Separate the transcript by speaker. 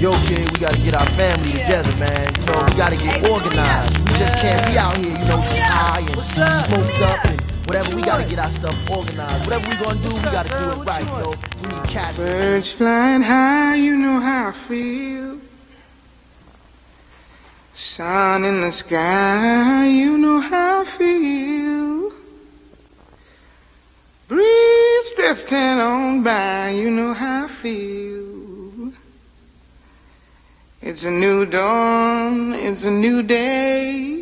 Speaker 1: Yo, kid, we gotta get our family together, man. You know, we gotta get organized. We just can't be out here, you know, just high and smoked up and whatever. We gotta get our stuff organized. Whatever we gonna do, we gotta do it right, yo. We need cat.
Speaker 2: Birds flying high, you know how I feel. Sun in the sky, you know how I feel. Breeze drifting on by, you know how I feel. It's a new dawn, it's a new day.